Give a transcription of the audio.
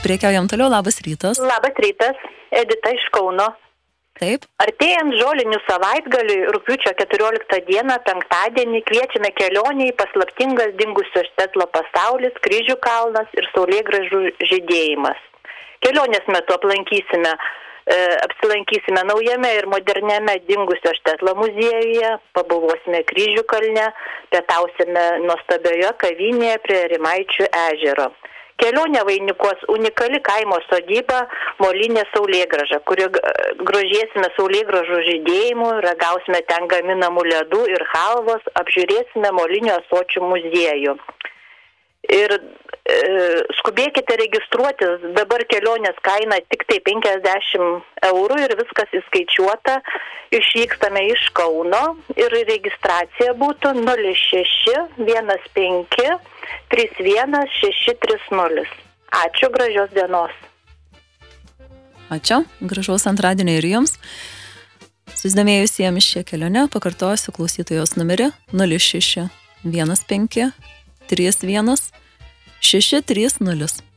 priekiaujam toliau, labas rytas. Labas rytas, Edita iš Kauno. Taip. Artėjant žolinių savaitgaliui, rugpjūčio 14 dieną, penktadienį, kviečiame kelionį į paslaptingas dingusio štetlo pasaulis, Kryžių kalnas ir saulėgrąžų žydėjimas. Kelionės metu apsilankysime naujame ir moderniame dingusio štetlo muziejuje, pabuvosime Kryžių kalne, pietausime nuostabioje kavinėje prie Rimaičių ežero. Kelionę vainikuos unikali kaimo sodyba Molinė saulėgrąža, kurio grožėsime saulėgrąžų žydėjimu, ragausime ten gaminamų ledų ir halvos, apžiūrėsime Molinio ąsočių muziejų. Ir skubėkite registruotis, dabar kelionės kaina tik tai 50 eurų ir viskas įskaičiuota. Išvykstame iš Kauno ir registracija būtų 06 15 31 630. Ačiū, gražios dienos. Ačiū, gražaus antradienio ir jums. Susidomėjusiems šią kelionę pakartosiu klausytojos numerį 06 15 31 630.